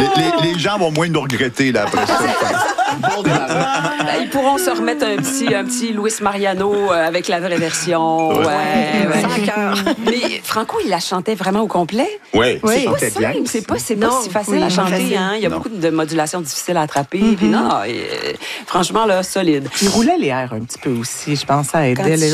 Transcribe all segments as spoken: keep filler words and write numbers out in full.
les, les, les gens vont moins nous regretter là, après ça. Bon Ils pourront se remettre un petit, un petit Luis Mariano avec la vraie version. Ouais, ouais, ouais. Sans cœur. Mais Franco, il la chantait vraiment au complet. Ouais, oui. c'est pas simple, c'est pas, c'est pas non, si facile oui, à chanter. Hein. Il y a non. beaucoup de modulations difficiles à attraper. Mm-hmm. Puis non, non et, franchement, là, solide. Il roulait les airs un petit peu aussi. Je pense à aider les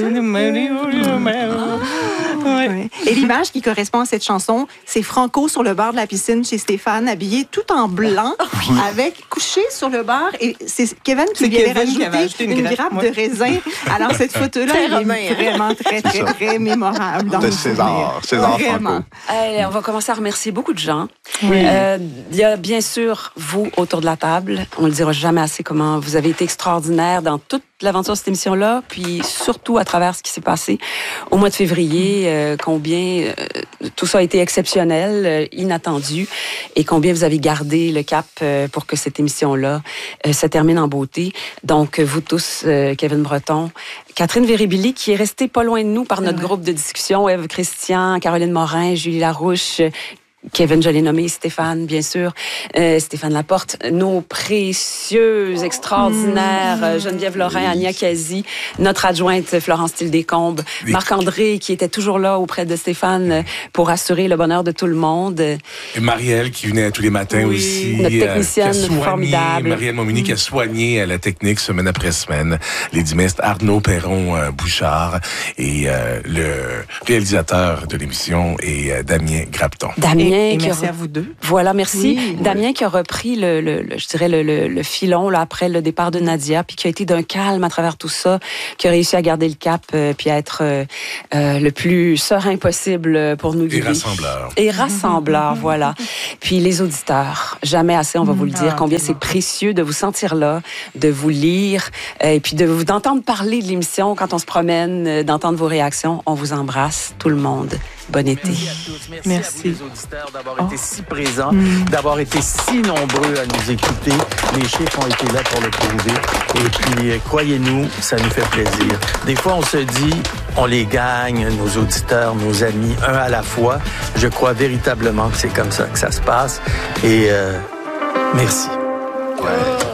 Ouais. Et l'image qui correspond à cette chanson, c'est Franco sur le bord de la piscine chez Stéphane, habillé tout en blanc, avec couché sur le bord. Et c'est Kevin qui lui avait rajouté, rajouté une, une grappe, grappe de raisin. Alors cette photo-là, elle est vraiment très, très, très, très mémorable. De César, César vraiment. Franco. Hey, on va commencer à remercier beaucoup de gens. Oui. Euh, il y a bien sûr vous autour de la table. On ne le dira jamais assez comment vous avez été extraordinaire dans toute l'aventure de cette émission-là, puis surtout à travers ce qui s'est passé au mois de février, euh, combien euh, tout ça a été exceptionnel, euh, inattendu, et combien vous avez gardé le cap euh, pour que cette émission-là euh, se termine en beauté. Donc, vous tous, euh, Kevin Breton, Catherine Véribili, qui est restée pas loin de nous par notre ouais. groupe de discussion, Ève Christian, Caroline Morin, Julie Larouche, Kevin, je l'ai nommé, Stéphane, bien sûr, euh, Stéphane Laporte, nos précieuses, extraordinaires, mmh. Geneviève Lorrain, Ania Kazi, notre adjointe Florence Tildécombe, oui. Marc-André, qui était toujours là auprès de Stéphane pour assurer le bonheur de tout le monde. Et Marielle, qui venait tous les matins oui. aussi. Notre technicienne euh, soigné, formidable. Marielle Momini, mmh. qui a soigné à la technique semaine après semaine. Les dimistes Arnaud Perron-Bouchard et euh, le réalisateur de l'émission est euh, Damien Grapton. Damien. Et merci a... à vous deux. Voilà, merci. Oui, Damien oui. qui a repris le, le, le je dirais le, le, le filon là après le départ de Nadia, puis qui a été d'un calme à travers tout ça, qui a réussi à garder le cap, euh, puis à être euh, euh, le plus serein possible pour nous guider. Et rassembleur. Et rassembleur, voilà. Puis les auditeurs, jamais assez, on va vous le dire, ah, combien c'est précieux de vous sentir là, de vous lire, euh, et puis de vous d'entendre parler de l'émission quand on se promène, euh, d'entendre vos réactions. On vous embrasse, tout le monde. Bon été. Merci à tous. Merci, Merci. à vous les auditeurs d'avoir oh. été si présents, mm. d'avoir été si nombreux à nous écouter. Les chiffres ont été là pour le prouver. Et puis, euh, croyez-nous, ça nous fait plaisir. Des fois, on se dit, on les gagne, nos auditeurs, nos amis, un à la fois. Je crois véritablement que c'est comme ça que ça se passe. Et euh, merci. Ouais.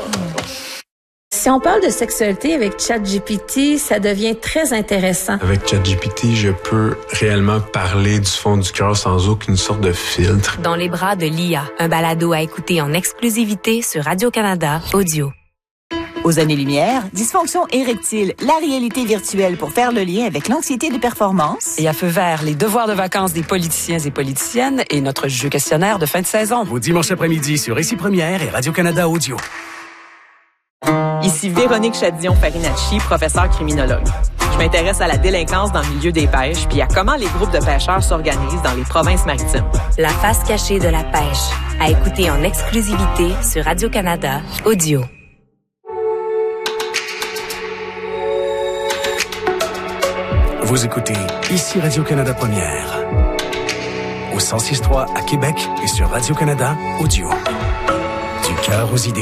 Si on parle de sexualité avec ChatGPT, ça devient très intéressant. Avec ChatGPT, je peux réellement parler du fond du cœur sans aucune sorte de filtre. Dans les bras de l'I A, un balado à écouter en exclusivité sur Radio-Canada Audio. Aux années-lumière, dysfonction érectile, la réalité virtuelle pour faire le lien avec l'anxiété de performance. Et à feu vert, les devoirs de vacances des politiciens et politiciennes et notre jeu questionnaire de fin de saison. Au dimanche après-midi sur Récit Première et Radio-Canada Audio. Ici Véronique Chadillon-Farinacci, professeure criminologue. Je m'intéresse à la délinquance dans le milieu des pêches puis à comment les groupes de pêcheurs s'organisent dans les provinces maritimes. La face cachée de la pêche, à écouter en exclusivité sur Radio-Canada Audio. Vous écoutez ici Radio-Canada Première. Au cent six point trois à Québec et sur Radio-Canada Audio. Du cœur aux idées.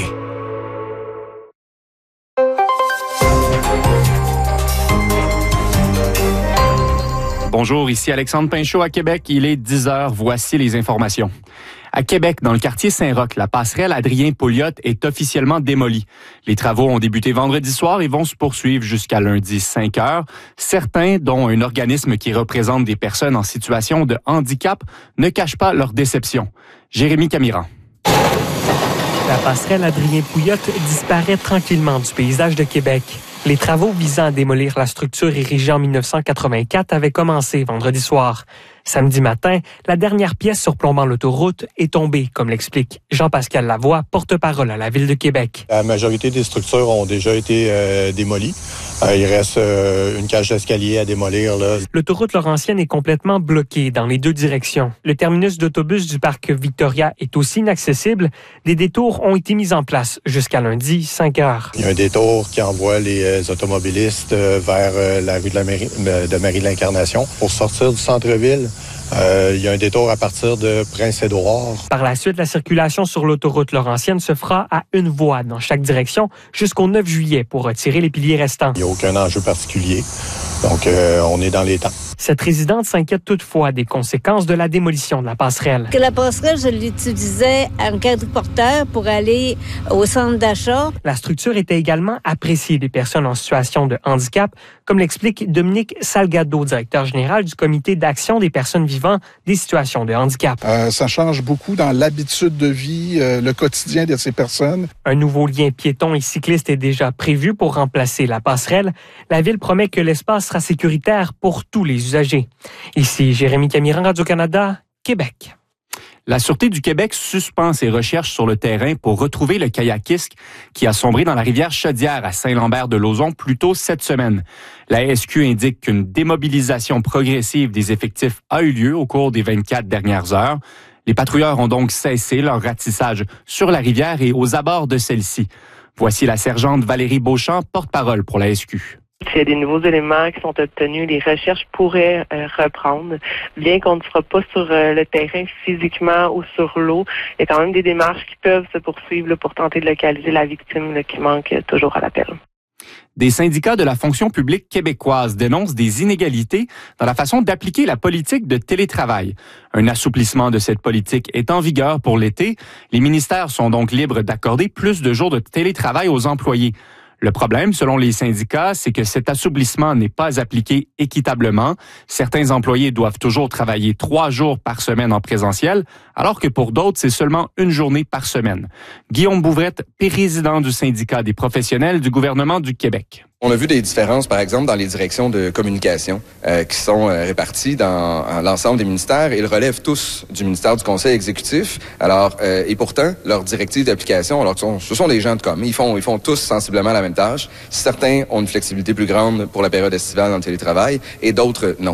Bonjour, ici Alexandre Pinchot à Québec. Il est dix heures. Voici les informations. À Québec, dans le quartier Saint-Roch, la passerelle Adrien-Pouliot est officiellement démolie. Les travaux ont débuté vendredi soir et vont se poursuivre jusqu'à lundi cinq heures. Certains, dont un organisme qui représente des personnes en situation de handicap, ne cachent pas leur déception. Jérémy Camiran. La passerelle Adrien-Pouliot disparaît tranquillement du paysage de Québec. Les travaux visant à démolir la structure érigée en dix-neuf cent quatre-vingt-quatre avaient commencé vendredi soir. Samedi matin, la dernière pièce surplombant l'autoroute est tombée, comme l'explique Jean-Pascal Lavoie, porte-parole à la Ville de Québec. La majorité des structures ont déjà été euh, démolies. Euh, il reste euh, une cage d'escalier à démolir. Là. L'autoroute Laurentienne est complètement bloquée dans les deux directions. Le terminus d'autobus du parc Victoria est aussi inaccessible. Des détours ont été mis en place jusqu'à lundi cinq heures. Il y a un détour qui envoie les euh, automobilistes euh, vers euh, la rue de, la Mairie, de Marie-de-l'Incarnation. Pour sortir du centre-ville, Euh, il y a un détour à partir de Prince-Édouard. Par la suite, la circulation sur l'autoroute Laurentienne se fera à une voie dans chaque direction jusqu'au neuf juillet pour retirer les piliers restants. Il n'y a aucun enjeu particulier. Donc, euh, on est dans les temps. Cette résidente s'inquiète toutefois des conséquences de la démolition de la passerelle. Que la passerelle, je l'utilisais en quadriporteur pour aller au centre d'achat. La structure était également appréciée des personnes en situation de handicap, comme l'explique Dominique Salgado, directeur général du Comité d'action des personnes vivant des situations de handicap. Euh, ça change beaucoup dans l'habitude de vie, euh, le quotidien de ces personnes. Un nouveau lien piéton et cycliste est déjà prévu pour remplacer la passerelle. La ville promet que l'espace sera sécuritaire pour tous les usagers. Ici Jérémy Camiran, Radio-Canada, Québec. La Sûreté du Québec suspend ses recherches sur le terrain pour retrouver le kayakiste qui a sombré dans la rivière Chaudière à Saint-Lambert-de-Lauzon plus tôt cette semaine. La S Q indique qu'une démobilisation progressive des effectifs a eu lieu au cours des vingt-quatre dernières heures. Les patrouilleurs ont donc cessé leur ratissage sur la rivière et aux abords de celle-ci. Voici la sergente Valérie Beauchamp, porte-parole pour la S Q. S'il y a des nouveaux éléments qui sont obtenus, les recherches pourraient euh, reprendre. Bien qu'on ne sera pas sur euh, le terrain physiquement ou sur l'eau, il y a quand même des démarches qui peuvent se poursuivre là, pour tenter de localiser la victime là, qui manque euh, toujours à l'appel. Des syndicats de la fonction publique québécoise dénoncent des inégalités dans la façon d'appliquer la politique de télétravail. Un assouplissement de cette politique est en vigueur pour l'été. Les ministères sont donc libres d'accorder plus de jours de télétravail aux employés. Le problème, selon les syndicats, c'est que cet assouplissement n'est pas appliqué équitablement. Certains employés doivent toujours travailler trois jours par semaine en présentiel, alors que pour d'autres, c'est seulement une journée par semaine. Guillaume Bouvrette, président du syndicat des professionnels du gouvernement du Québec. On a vu des différences, par exemple, dans les directions de communication euh, qui sont euh, réparties dans, dans l'ensemble des ministères. Ils relèvent tous du ministère du Conseil exécutif. Alors, euh, et pourtant, leurs directives d'application, alors que sont, ce sont des gens de com, ils font, ils font tous sensiblement la même tâche. Certains ont une flexibilité plus grande pour la période estivale dans le télétravail et d'autres non.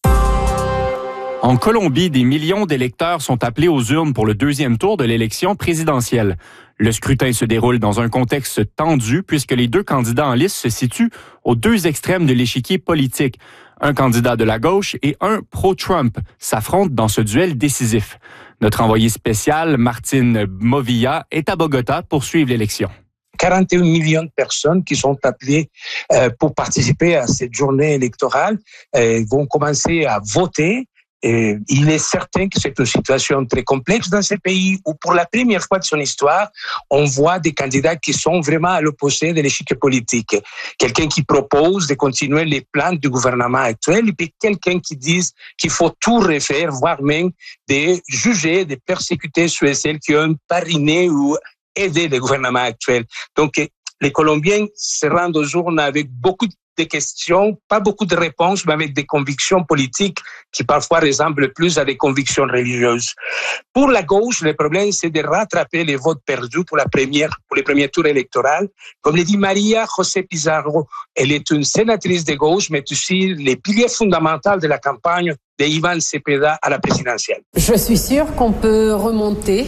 En Colombie, des millions d'électeurs sont appelés aux urnes pour le deuxième tour de l'élection présidentielle. Le scrutin se déroule dans un contexte tendu puisque les deux candidats en liste se situent aux deux extrêmes de l'échiquier politique. Un candidat de la gauche et un pro-Trump s'affrontent dans ce duel décisif. Notre envoyé spécial, Martine Movilla, est à Bogota pour suivre l'élection. quarante et un millions de personnes qui sont appelées euh, pour participer à cette journée électorale euh, vont commencer à voter. Et il est certain que c'est une situation très complexe dans ce pays où, pour la première fois de son histoire, on voit des candidats qui sont vraiment à l'opposé de l'échiquier politique. Quelqu'un qui propose de continuer les plans du gouvernement actuel et puis quelqu'un qui dit qu'il faut tout refaire, voire même de juger, de persécuter ceux et celles qui ont parrainé ou aidé le gouvernement actuel. Donc, les Colombiens se rendent aux urnes avec beaucoup de des questions, pas beaucoup de réponses, mais avec des convictions politiques qui parfois ressemblent plus à des convictions religieuses. Pour la gauche, le problème, c'est de rattraper les votes perdus pour la première, pour les premiers tours électoraux. Comme le dit Maria José Pizarro, elle est une sénatrice de gauche, mais aussi les piliers fondamentaux de la campagne de Iván Cepeda à la présidentielle. Je suis sûre qu'on peut remonter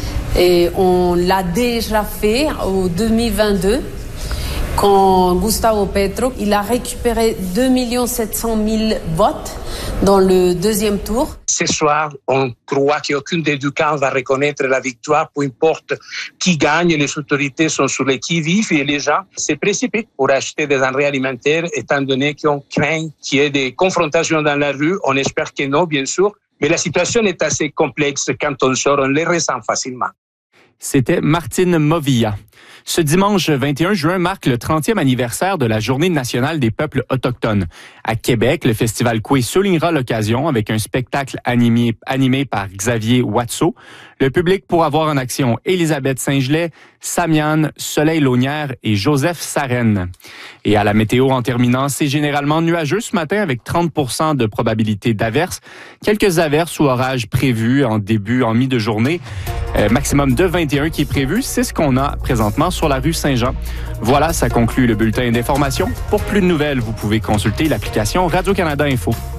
et on l'a déjà fait au deux mille vingt-deux. Quand Gustavo Petro, il a récupéré deux millions sept cent mille votes dans le deuxième tour. Ce soir, on croit qu'aucun des deux camps va reconnaître la victoire, peu importe qui gagne. Les autorités sont sur les qui-vive et les gens se précipitent pour acheter des denrées alimentaires, étant donné qu'on craint qu'il y ait des confrontations dans la rue. On espère que non, bien sûr. Mais la situation est assez complexe. Quand on sort, on les ressent facilement. C'était Martine Movilla. Ce dimanche vingt et un juin marque le trentième anniversaire de la Journée nationale des peuples autochtones. À Québec, le Festival Coué soulignera l'occasion avec un spectacle animé, animé par Xavier Watso. Le public pourra voir en action Élisabeth Saint-Gelais, Samian, Soleil Launière et Joseph Sarène. Et à la météo, en terminant, c'est généralement nuageux ce matin avec trente pour cent de probabilité d'averses. Quelques averses ou orages prévus en début, en mi de journée. Euh, maximum de vingt et un qui est prévu. C'est ce qu'on a présentement sur la rue Saint-Jean. Voilà, ça conclut le bulletin d'information. Pour plus de nouvelles, vous pouvez consulter l'application Radio-Canada Info.